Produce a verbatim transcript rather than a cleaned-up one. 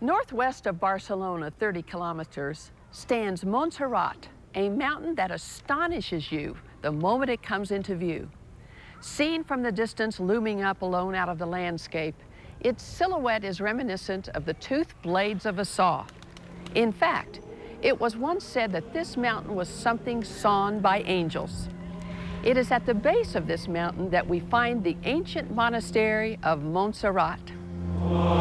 Northwest of Barcelona, thirty kilometers, stands Montserrat, a mountain that astonishes you the moment it comes into view. Seen from the distance, looming up alone out of the landscape, its silhouette is reminiscent of the toothed blades of a saw. In fact, it was once said that this mountain was something sawn by angels. It is at the base of this mountain that we find the ancient monastery of Montserrat.